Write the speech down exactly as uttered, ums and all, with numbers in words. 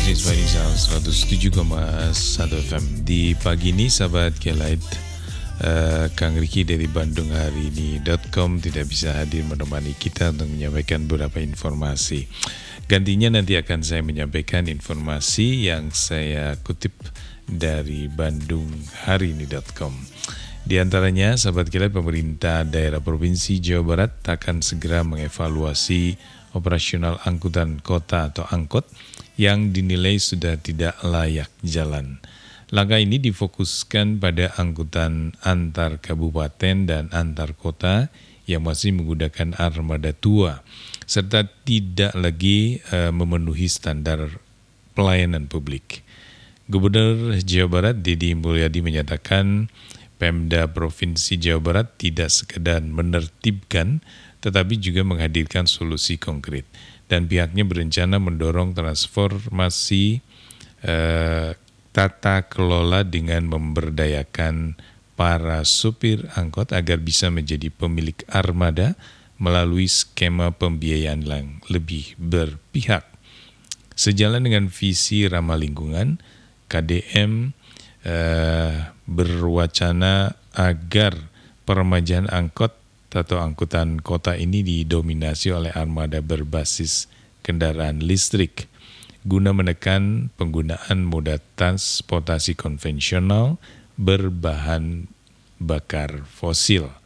Vanisa seratus tujuh koma satu F M. Di pagi ini sahabat Kelight, uh, Kang Riki dari Bandung hari ini .com tidak bisa hadir menemani kita untuk menyampaikan beberapa informasi. Gantinya nanti akan saya menyampaikan informasi yang saya kutip dari Bandung hari ini .com. Di antaranya, sahabat Kelight, pemerintah daerah Provinsi Jawa Barat akan segera mengevaluasi operasional angkutan kota atau angkot yang dinilai sudah tidak layak jalan. Langkah ini difokuskan pada angkutan antar kabupaten dan antar kota yang masih menggunakan armada tua, serta tidak lagi uh, memenuhi standar pelayanan publik. Gubernur Jawa Barat Deddy Mulyadi menyatakan Pemda Provinsi Jawa Barat tidak sekedar menertibkan, tetapi juga menghadirkan solusi konkret. Dan pihaknya berencana mendorong transformasi eh, tata kelola dengan memberdayakan para supir angkot agar bisa menjadi pemilik armada melalui skema pembiayaan yang lebih berpihak. Sejalan dengan visi ramah lingkungan, K D M eh, berwacana agar peremajaan angkot atau angkutan kota ini didominasi oleh armada berbasis kendaraan listrik guna menekan penggunaan moda transportasi konvensional berbahan bakar fosil.